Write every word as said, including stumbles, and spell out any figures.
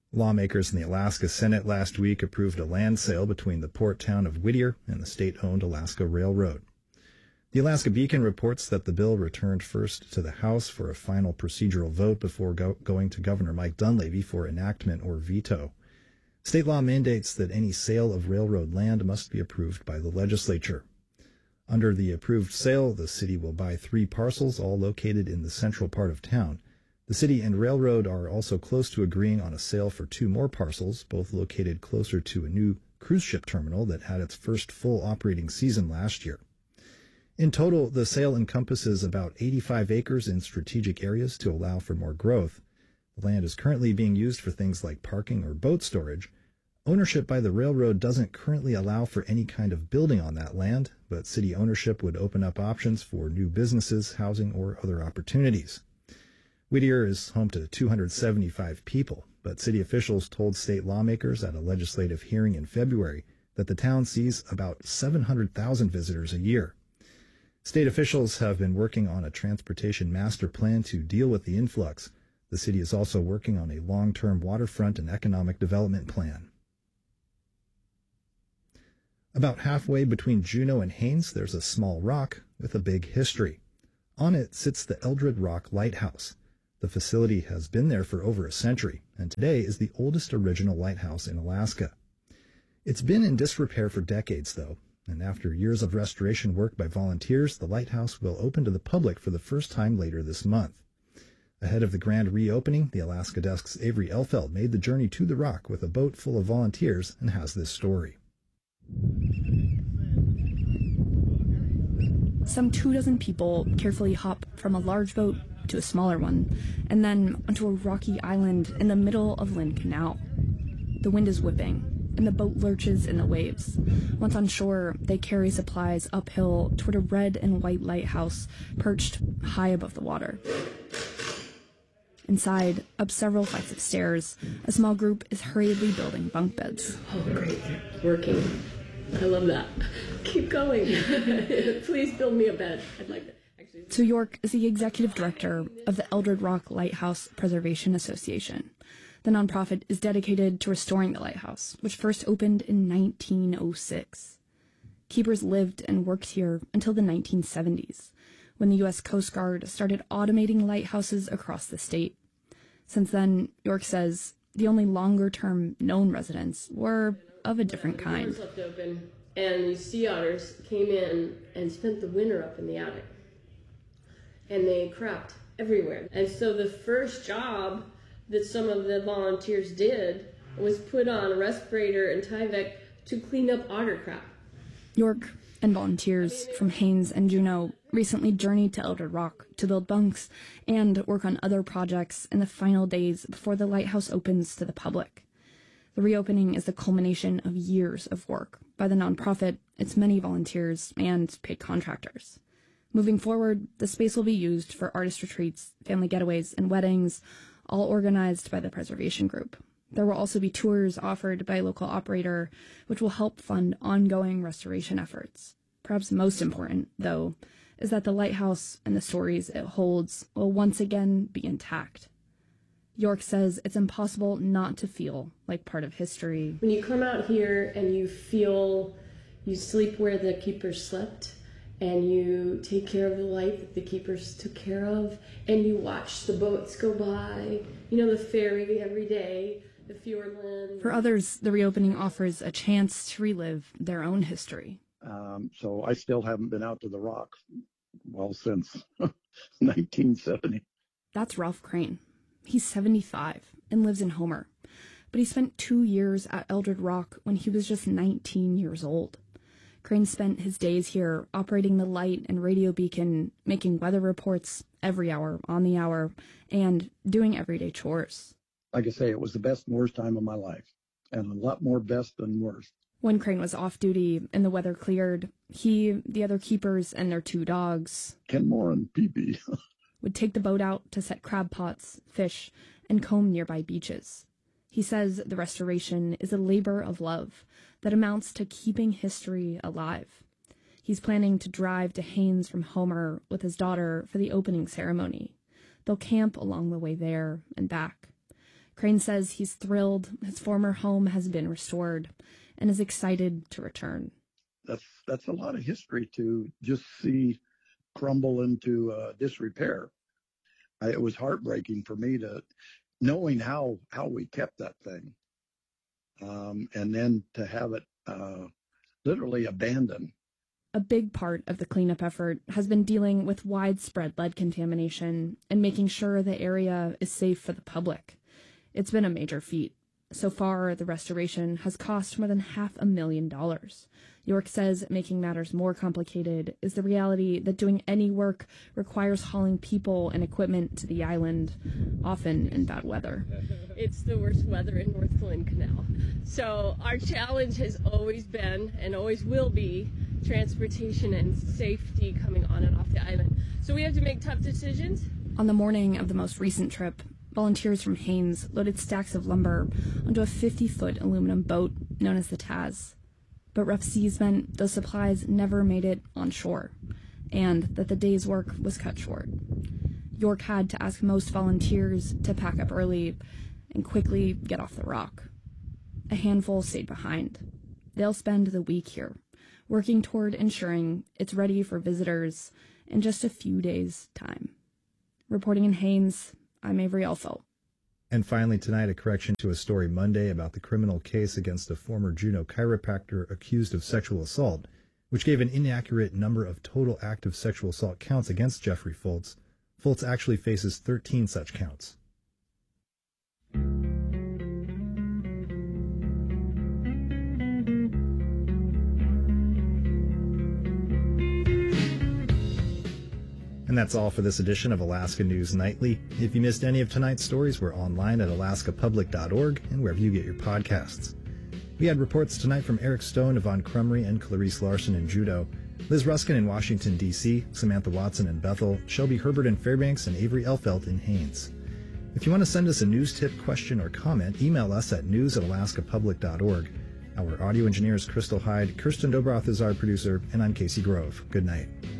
Lawmakers in the Alaska Senate last week approved a land sale between the port town of Whittier and the state-owned Alaska Railroad. The Alaska Beacon reports that the bill returned first to the House for a final procedural vote before go- going to Governor Mike Dunleavy for enactment or veto. State law mandates that any sale of railroad land must be approved by the legislature. Under the approved sale, the city will buy three parcels, all located in the central part of town. The city and railroad are also close to agreeing on a sale for two more parcels, both located closer to a new cruise ship terminal that had its first full operating season last year. In total, the sale encompasses about eighty-five acres in strategic areas to allow for more growth. The land is currently being used for things like parking or boat storage. Ownership by the railroad doesn't currently allow for any kind of building on that land, but city ownership would open up options for new businesses, housing, or other opportunities. Whittier is home to two hundred seventy-five people, but city officials told state lawmakers at a legislative hearing in February that the town sees about seven hundred thousand visitors a year. State officials have been working on a transportation master plan to deal with the influx. The city is also working on a long-term waterfront and economic development plan. About halfway between Juneau and Haines, there's a small rock with a big history. On it sits the Eldred Rock Lighthouse. The facility has been there for over a century, and today is the oldest original lighthouse in Alaska. It's been in disrepair for decades, though, and after years of restoration work by volunteers, the lighthouse will open to the public for the first time later this month. Ahead of the grand reopening, the Alaska Desk's Avery Elfeld made the journey to the rock with a boat full of volunteers and has this story. Some two dozen people carefully hop from a large boat to a smaller one, and then onto a rocky island in the middle of Lynn Canal. The wind is whipping, and the boat lurches in the waves. Once on shore, they carry supplies uphill toward a red and white lighthouse perched high above the water. Inside, up several flights of stairs, a small group is hurriedly building bunk beds. Oh, great. It's working. I love that. Keep going. Please build me a bed. I'd like that. Actually. Sue York is the executive director of the Eldred Rock Lighthouse Preservation Association. The nonprofit is dedicated to restoring the lighthouse, which first opened in nineteen oh six. Keepers lived and worked here until the nineteen seventies, when the U S Coast Guard started automating lighthouses across the state. Since then, York says, the only longer-term known residents were of a different kind. The doors left open, and these sea otters came in and spent the winter up in the attic. And they crapped everywhere. And so the first job that some of the volunteers did was put on a respirator and Tyvek to clean up otter crap. York and volunteers from Haines and Juneau recently journeyed to Eldred Rock to build bunks and work on other projects in the final days before the lighthouse opens to the public. The reopening is the culmination of years of work by the nonprofit, its many volunteers, and paid contractors. Moving forward, the space will be used for artist retreats, family getaways, and weddings, all organized by the preservation group. There will also be tours offered by a local operator, which will help fund ongoing restoration efforts. Perhaps most important, though, is that the lighthouse and the stories it holds will once again be intact. York says it's impossible not to feel like part of history. When you come out here and you feel you sleep where the keepers slept, and you take care of the light that the keepers took care of, and you watch the boats go by, you know, the ferry every day, the Fjordland. For others, the reopening offers a chance to relive their own history. Um, so I still haven't been out to the rock, well, since nineteen seventy. That's Ralph Crane. He's seventy-five and lives in Homer, but he spent two years at Eldred Rock when he was just nineteen years old. Crane spent his days here operating the light and radio beacon, making weather reports every hour, on the hour, and doing everyday chores. Like I say, it was the best and worst time of my life, and a lot more best than worst. When Crane was off duty and the weather cleared, he, the other keepers, and their two dogs, Kenmore and P B, would take the boat out to set crab pots, fish, and comb nearby beaches. He says the restoration is a labor of love that amounts to keeping history alive. He's planning to drive to Haines from Homer with his daughter for the opening ceremony. They'll camp along the way there and back. Crane says he's thrilled his former home has been restored and is excited to return. That's that's a lot of history to just see crumble into uh, disrepair. I, it was heartbreaking for me to knowing how how we kept that thing, um, and then to have it uh, literally abandoned. A big part of the cleanup effort has been dealing with widespread lead contamination and making sure the area is safe for the public. It's been a major feat. So far, the restoration has cost more than half a million dollars. York says making matters more complicated is the reality that doing any work requires hauling people and equipment to the island, often in bad weather. It's the worst weather in North Flint Canal. So our challenge has always been, and always will be, transportation and safety coming on and off the island. So we have to make tough decisions. On the morning of the most recent trip, volunteers from Haines loaded stacks of lumber onto a fifty-foot aluminum boat known as the Taz. But rough seas meant those supplies never made it on shore, and that the day's work was cut short. York had to ask most volunteers to pack up early and quickly get off the rock. A handful stayed behind. They'll spend the week here, working toward ensuring it's ready for visitors in just a few days' time. Reporting in Haines, I'm Avery Alfo. And finally tonight, a correction to a story Monday about the criminal case against a former Juneau chiropractor accused of sexual assault, which gave an inaccurate number of total active sexual assault counts against Jeffrey Fultz. Fultz actually faces thirteen such counts. And that's all for this edition of Alaska News Nightly. If you missed any of tonight's stories, we're online at alaska public dot org and wherever you get your podcasts. We had reports tonight from Eric Stone, Yvonne Crumry, and Clarice Larson in Juneau, Liz Ruskin in Washington, D C, Samantha Watson in Bethel, Shelby Herbert in Fairbanks, and Avery Elfelt in Haines. If you want to send us a news tip, question, or comment, email us at news at alaska public dot org. Our audio engineer is Crystal Hyde, Kirsten Dobroth is our producer, and I'm Casey Grove. Good night.